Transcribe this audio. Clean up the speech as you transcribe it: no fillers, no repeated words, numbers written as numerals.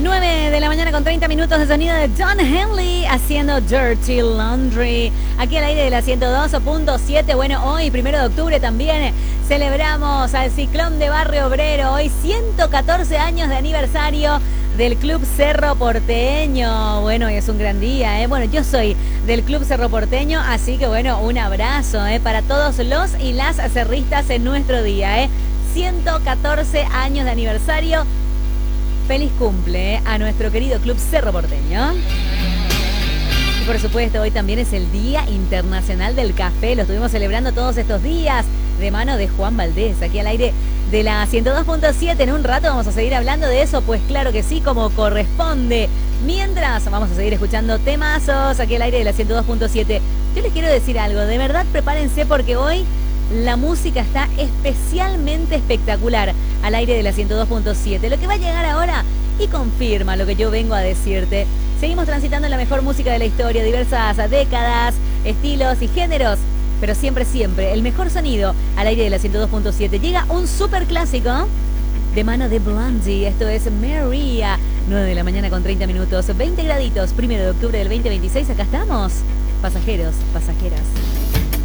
9 de la mañana con 30 minutos de sonido de Don Henley haciendo Dirty Laundry. Aquí al aire de la 102.7. Bueno, hoy, 1 de octubre, también celebramos al Ciclón de Barrio Obrero. Hoy 114 años de aniversario del Club Cerro Porteño. Bueno, hoy es un gran día, ¿eh? Bueno, yo soy del Club Cerro Porteño, así que bueno, un abrazo, para todos los y las cerristas en nuestro día, 114 años de aniversario. Feliz cumple a nuestro querido Club Cerro Porteño. Y por supuesto, hoy también es el Día Internacional del Café. Lo estuvimos celebrando todos estos días de mano de Juan Valdés, aquí al aire de la 102.7. En un rato vamos a seguir hablando de eso, pues claro que sí, como corresponde. Mientras, vamos a seguir escuchando temazos aquí al aire de la 102.7. Yo les quiero decir algo, de verdad prepárense porque hoy la música está especialmente espectacular al aire de la 102.7. Lo que va a llegar ahora y confirma lo que yo vengo a decirte. Seguimos transitando la mejor música de la historia, diversas décadas, estilos y géneros, pero siempre, siempre el mejor sonido al aire de la 102.7. Llega un super clásico de mano de Blondie. Esto es Maria. 9 de la mañana con 30 minutos, 20 graditos, 1 de octubre del 2026. Acá estamos, pasajeros, pasajeras.